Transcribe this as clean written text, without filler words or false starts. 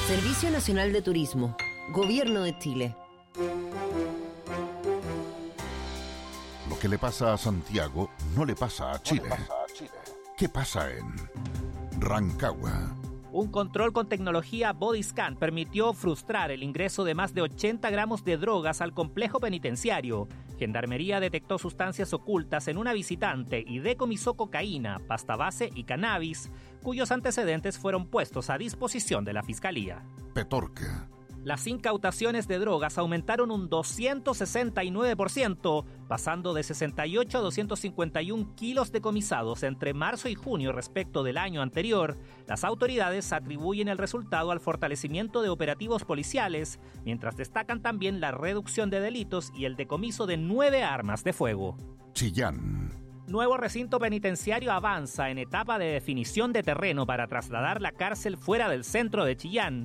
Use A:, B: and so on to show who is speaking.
A: Servicio Nacional de Turismo, Gobierno de Chile.
B: Lo que le pasa a Santiago no le pasa a Chile. ¿Qué pasa en Rancagua?
C: Un control con tecnología Bodyscan permitió frustrar el ingreso de más de 80 gramos de drogas al complejo penitenciario. Gendarmería detectó sustancias ocultas en una visitante y decomisó cocaína, pasta base y cannabis, cuyos antecedentes fueron puestos a disposición de la Fiscalía.
B: Petorca.
C: Las incautaciones de drogas aumentaron un 269%, pasando de 68 a 251 kilos decomisados entre marzo y junio respecto del año anterior. Las autoridades atribuyen el resultado al fortalecimiento de operativos policiales, mientras destacan también la reducción de delitos y el decomiso de 9 armas de fuego.
B: Chillán.
C: Nuevo recinto penitenciario avanza en etapa de definición de terreno para trasladar la cárcel fuera del centro de Chillán.